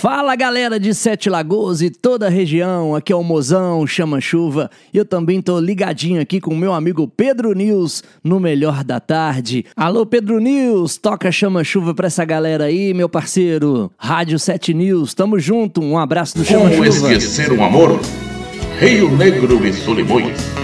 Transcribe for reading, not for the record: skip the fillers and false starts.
Fala galera de Sete Lagoas e toda a região, aqui é o Mozão, Chama-Chuva, e eu também tô ligadinho aqui com o meu amigo Pedro News no Melhor da Tarde. Alô Pedro News, toca Chama-Chuva pra essa galera aí, meu parceiro. Rádio 7 News, tamo junto, um abraço do Chama-Chuva. Como esquecer um amor? Rio Negro e Solimões.